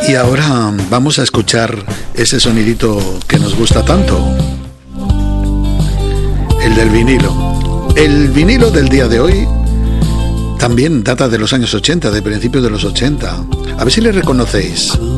Y ahora vamos a escuchar ese sonidito que nos gusta tanto, el del vinilo. El vinilo del día de hoy también data de los años 80, de principios de los 80. A ver si le reconocéis.